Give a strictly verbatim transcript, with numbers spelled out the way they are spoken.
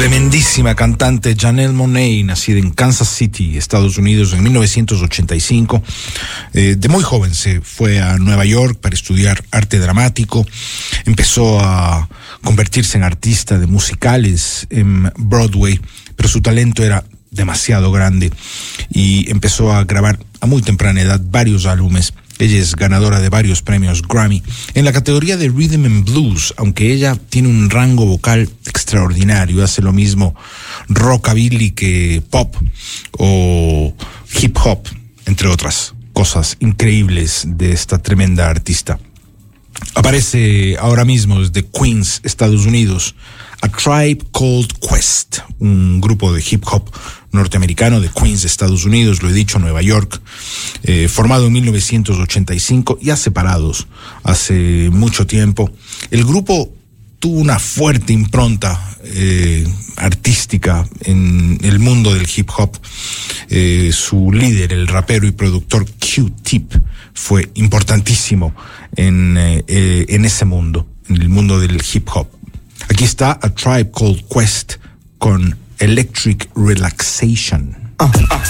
tremendísima cantante Janelle Monáe, nacida en Kansas City, Estados Unidos, en mil novecientos ochenta y cinco. Eh, de muy joven se fue a Nueva York para estudiar arte dramático. Empezó a convertirse en artista de musicales en Broadway, pero su talento era demasiado grande y empezó a grabar a muy temprana edad varios álbumes. Ella es ganadora de varios premios Grammy en la categoría de Rhythm and Blues, aunque ella tiene un rango vocal extraordinario. Hace lo mismo rockabilly que pop o hip hop, entre otras cosas increíbles de esta tremenda artista. Aparece ahora mismo desde Queens, Estados Unidos, A Tribe Called Quest, un grupo de hip hop norteamericano de Queens, Estados Unidos, lo he dicho, Nueva York, eh, formado en mil novecientos ochenta y cinco, ya separados hace mucho tiempo. El grupo tuvo una fuerte impronta eh, artística en el mundo del hip hop. Eh, su líder, el rapero y productor Q-Tip, fue importantísimo en, eh, eh, en ese mundo, en el mundo del hip hop. Aquí está A Tribe Called Quest con Electric Relaxation. Uh, uh.